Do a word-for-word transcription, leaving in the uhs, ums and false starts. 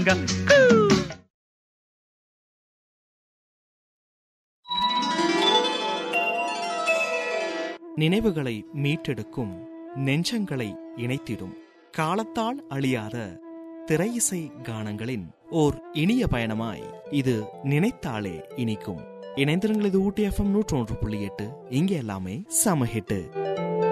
தங்கம். நினைவுகளை மீட்டெடுக்கும், நெஞ்சங்களை இணைத்திடும், காலத்தால் அழியாத திரையிசை கானங்களின் ஓர் இனிய பயணமாய் இது நினைத்தாலே இனிக்கும். இணைந்திருங்கள், இது ஊட்டி எஃப்எம் நூற்றி ஒன்று புள்ளி எட்டு. இங்கே எல்லாமே சமஹிட்டு.